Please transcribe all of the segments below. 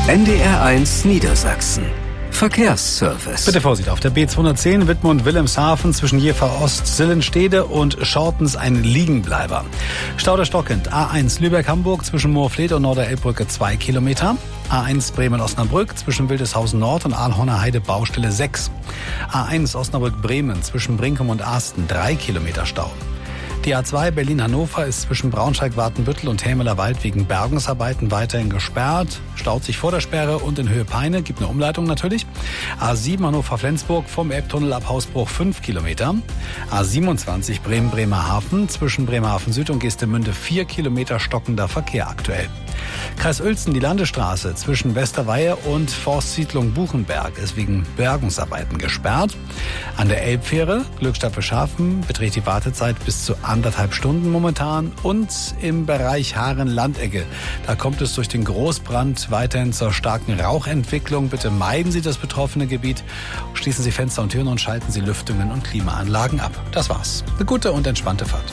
NDR1 Niedersachsen. Verkehrsservice. Bitte Vorsicht, auf der B210 Wittmund-Wilhelmshaven zwischen Jever Ost, Sillenstede und Schortens ein Liegenbleiber. Stau der Stockend, A1 Lübeck-Hamburg zwischen Moorfleet und Norderelbbrücke 2 Kilometer. A1 Bremen-Osnabrück zwischen Wildeshausen Nord und Ahlhorner Heide Baustelle 6. A1 Osnabrück-Bremen zwischen Brinkum und Asten 3 Kilometer Stau. Die A2 Berlin-Hannover ist zwischen Braunschweig-Wartenbüttel und Hämeler Wald wegen Bergungsarbeiten weiterhin gesperrt. Staut sich vor der Sperre und in Höhe Peine. Gibt eine Umleitung natürlich. A7 Hannover-Flensburg vom Elbtunnel ab Hausbruch 5 Kilometer. A27 Bremen-Bremerhaven zwischen Bremerhaven Süd und Geestemünde 4 Kilometer stockender Verkehr aktuell. Kreis Uelzen, die Landesstraße zwischen Westerweihe und Forstsiedlung Buchenberg ist wegen Bergungsarbeiten gesperrt. An der Elbfähre Glückstadt-Wilshafen beträgt die Wartezeit bis zu 1,5 Stunden momentan. Und im Bereich Haaren-Landecke, da kommt es durch den Großbrand weiterhin zur starken Rauchentwicklung. Bitte meiden Sie das betroffene Gebiet, schließen Sie Fenster und Türen und schalten Sie Lüftungen und Klimaanlagen ab. Das war's. Eine gute und entspannte Fahrt.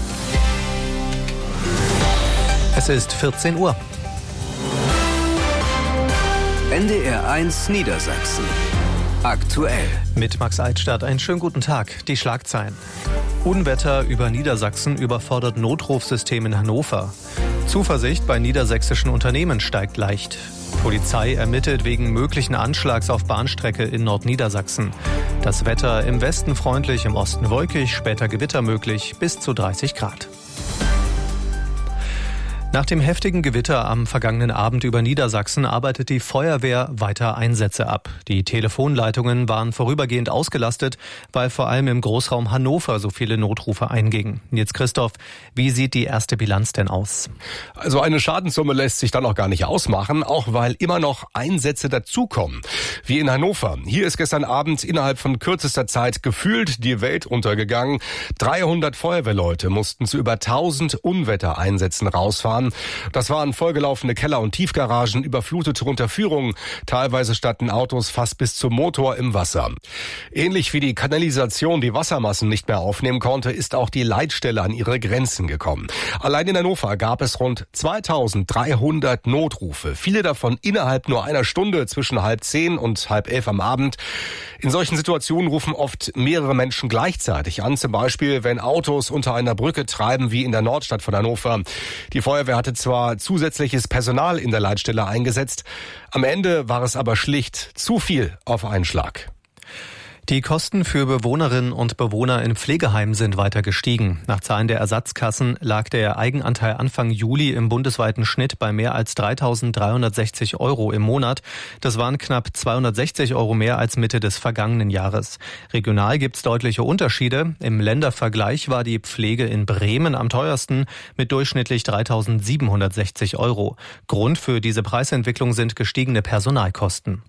Es ist 14 Uhr. NDR1 Niedersachsen. Aktuell. Mit Max Eitstadt einen schönen guten Tag. Die Schlagzeilen. Unwetter über Niedersachsen überfordert Notrufsystem in Hannover. Zuversicht bei niedersächsischen Unternehmen steigt leicht. Polizei ermittelt wegen möglichen Anschlags auf Bahnstrecke in Nordniedersachsen. Das Wetter im Westen freundlich, im Osten wolkig, später Gewitter möglich, bis zu 30 Grad. Nach dem heftigen Gewitter am vergangenen Abend über Niedersachsen arbeitet die Feuerwehr weiter Einsätze ab. Die Telefonleitungen waren vorübergehend ausgelastet, weil vor allem im Großraum Hannover so viele Notrufe eingingen. Jetzt Christoph, wie sieht die erste Bilanz denn aus? Also eine Schadenssumme lässt sich dann auch gar nicht ausmachen, auch weil immer noch Einsätze dazukommen. Wie in Hannover. Hier ist gestern Abend innerhalb von kürzester Zeit gefühlt die Welt untergegangen. 300 Feuerwehrleute mussten zu über 1000 Unwettereinsätzen rausfahren. Das waren vollgelaufene Keller- und Tiefgaragen, überflutete Unterführungen. Teilweise standen Autos fast bis zum Motor im Wasser. Ähnlich wie die Kanalisation die Wassermassen nicht mehr aufnehmen konnte, ist auch die Leitstelle an ihre Grenzen gekommen. Allein in Hannover gab es rund 2300 Notrufe. Viele davon innerhalb nur einer Stunde zwischen 9:30 und 10:30 am Abend. In solchen Situationen rufen oft mehrere Menschen gleichzeitig an. Zum Beispiel, wenn Autos unter einer Brücke treiben, wie in der Nordstadt von Hannover. Die Feuerwehr hatte zwar zusätzliches Personal in der Leitstelle eingesetzt, am Ende war es aber schlicht zu viel auf einen Schlag. Die Kosten für Bewohnerinnen und Bewohner in Pflegeheimen sind weiter gestiegen. Nach Zahlen der Ersatzkassen lag der Eigenanteil Anfang Juli im bundesweiten Schnitt bei mehr als 3.360 € im Monat. Das waren knapp 260 € mehr als Mitte des vergangenen Jahres. Regional gibt's deutliche Unterschiede. Im Ländervergleich war die Pflege in Bremen am teuersten mit durchschnittlich 3.760 €. Grund für diese Preisentwicklung sind gestiegene Personalkosten.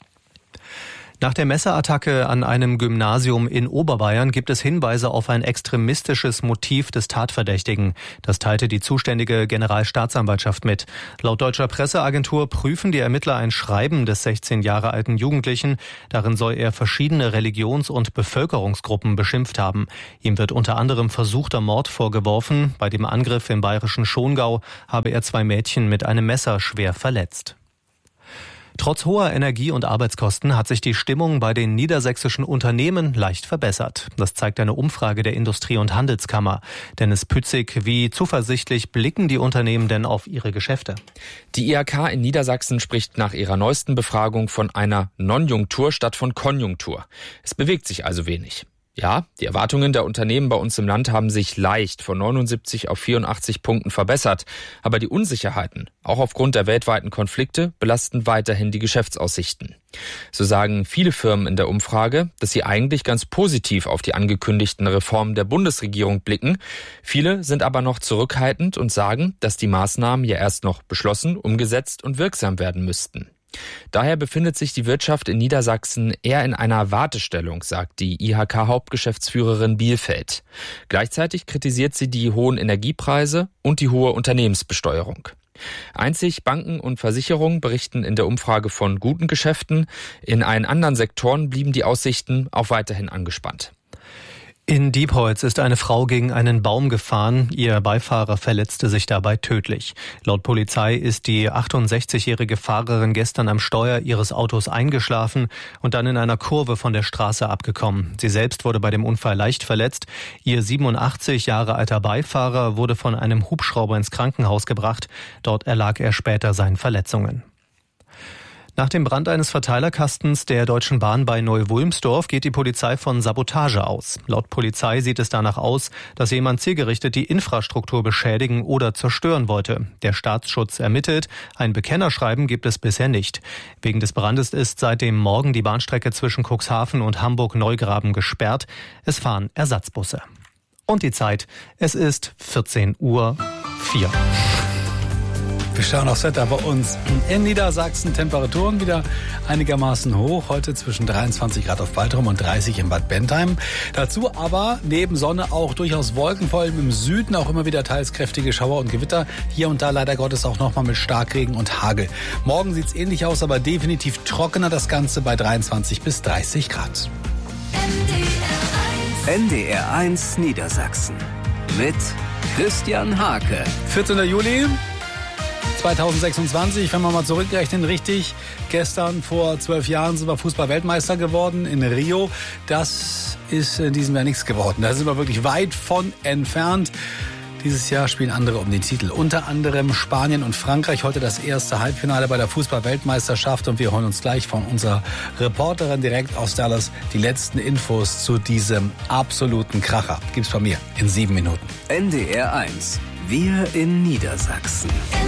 Nach der Messerattacke an einem Gymnasium in Oberbayern gibt es Hinweise auf ein extremistisches Motiv des Tatverdächtigen. Das teilte die zuständige Generalstaatsanwaltschaft mit. Laut deutscher Presseagentur prüfen die Ermittler ein Schreiben des 16 Jahre alten Jugendlichen. Darin soll er verschiedene Religions- und Bevölkerungsgruppen beschimpft haben. Ihm wird unter anderem versuchter Mord vorgeworfen. Bei dem Angriff im bayerischen Schongau habe er 2 Mädchen mit einem Messer schwer verletzt. Trotz hoher Energie- und Arbeitskosten hat sich die Stimmung bei den niedersächsischen Unternehmen leicht verbessert. Das zeigt eine Umfrage der Industrie- und Handelskammer. Dennis Pützig, wie zuversichtlich blicken die Unternehmen denn auf ihre Geschäfte? Die IHK in Niedersachsen spricht nach ihrer neuesten Befragung von einer Nonjunktur statt von Konjunktur. Es bewegt sich also wenig. Ja, die Erwartungen der Unternehmen bei uns im Land haben sich leicht von 79 auf 84 Punkten verbessert. Aber die Unsicherheiten, auch aufgrund der weltweiten Konflikte, belasten weiterhin die Geschäftsaussichten. So sagen viele Firmen in der Umfrage, dass sie eigentlich ganz positiv auf die angekündigten Reformen der Bundesregierung blicken. Viele sind aber noch zurückhaltend und sagen, dass die Maßnahmen ja erst noch beschlossen, umgesetzt und wirksam werden müssten. Daher befindet sich die Wirtschaft in Niedersachsen eher in einer Wartestellung, sagt die IHK-Hauptgeschäftsführerin Bielfeld. Gleichzeitig kritisiert sie die hohen Energiepreise und die hohe Unternehmensbesteuerung. Einzig Banken und Versicherungen berichten in der Umfrage von guten Geschäften. In allen anderen Sektoren blieben die Aussichten auch weiterhin angespannt. In Diepholz ist eine Frau gegen einen Baum gefahren. Ihr Beifahrer verletzte sich dabei tödlich. Laut Polizei ist die 68-jährige Fahrerin gestern am Steuer ihres Autos eingeschlafen und dann in einer Kurve von der Straße abgekommen. Sie selbst wurde bei dem Unfall leicht verletzt. Ihr 87 Jahre alter Beifahrer wurde von einem Hubschrauber ins Krankenhaus gebracht. Dort erlag er später seinen Verletzungen. Nach dem Brand eines Verteilerkastens der Deutschen Bahn bei Neu-Wulmsdorf geht die Polizei von Sabotage aus. Laut Polizei sieht es danach aus, dass jemand zielgerichtet die Infrastruktur beschädigen oder zerstören wollte. Der Staatsschutz ermittelt. Ein Bekennerschreiben gibt es bisher nicht. Wegen des Brandes ist seit dem Morgen die Bahnstrecke zwischen Cuxhaven und Hamburg-Neugraben gesperrt. Es fahren Ersatzbusse. Und die Zeit, es ist 14:04 Uhr. Wir schauen aufs Wetter bei uns in Niedersachsen. Temperaturen wieder einigermaßen hoch. Heute zwischen 23 Grad auf Baltrum und 30 in Bad Bentheim. Dazu aber neben Sonne auch durchaus Wolken, vor allem im Süden auch immer wieder teils kräftige Schauer und Gewitter. Hier und da leider Gottes auch nochmal mit Starkregen und Hagel. Morgen sieht es ähnlich aus, aber definitiv trockener das Ganze bei 23 bis 30 Grad. NDR1 Niedersachsen mit Christian Hake. 14. Juli 2026, wenn wir mal zurückrechnen, richtig. Gestern vor 12 Jahren sind wir Fußball-Weltmeister geworden in Rio. Das ist in diesem Jahr nichts geworden. Da sind wir wirklich weit von entfernt. Dieses Jahr spielen andere um den Titel. Unter anderem Spanien und Frankreich. Heute das erste Halbfinale bei der Fußball-Weltmeisterschaft. Und wir holen uns gleich von unserer Reporterin direkt aus Dallas die letzten Infos zu diesem absoluten Kracher. Gibt's von mir in 7 Minuten. NDR1. Wir in Niedersachsen.